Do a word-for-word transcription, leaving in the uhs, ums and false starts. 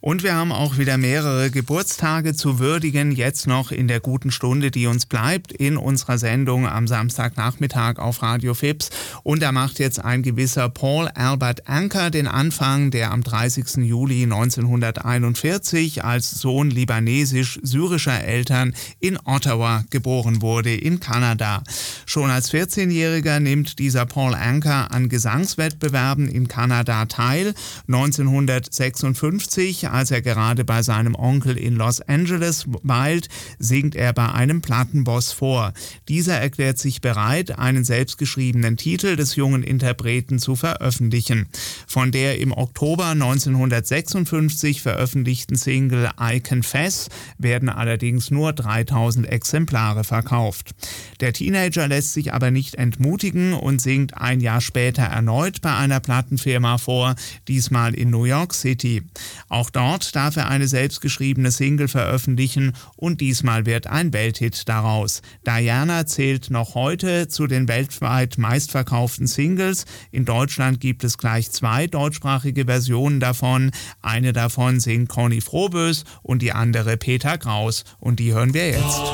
Und wir haben auch wieder mehrere Geburtstage zu würdigen, jetzt noch in der guten Stunde, die uns bleibt, in unserer Sendung am Samstagnachmittag auf Radio Fips. Und da macht jetzt ein gewisser Paul Albert Anka den Anfang, der am dreißigsten Juli neunzehnhunderteinundvierzig als Sohn libanesisch-syrischer Eltern in Ottawa geboren wurde, in Kanada. Schon als vierzehnjähriger nimmt dieser Paul Anka an Gesangswettbewerben in Kanada teil. neunzehnhundertsechsundfünfzig, als er gerade bei seinem Onkel in Los Angeles weilt, singt er bei einem Plattenboss vor. Dieser erklärt sich bereit, einen selbstgeschriebenen Titel des jungen Interpreten zu veröffentlichen. Von der im Oktober neunzehnhundertsechsundfünfzig veröffentlichten Single I Confess werden allerdings nur dreitausend Exemplare verkauft. Der Teenager lässt sich aber nicht entmutigen und singt ein Jahr später erneut bei einer Plattenfirma vor, diesmal in New York City. Auch dort darf er eine selbstgeschriebene Single veröffentlichen und diesmal wird ein Welthit daraus. Diana zählt noch heute zu den weltweit meistverkauften Singles. In Deutschland gibt es gleich zwei deutschsprachige Versionen davon. Eine davon singt Conny Frohbös und die andere Peter Kraus. Und die hören wir jetzt.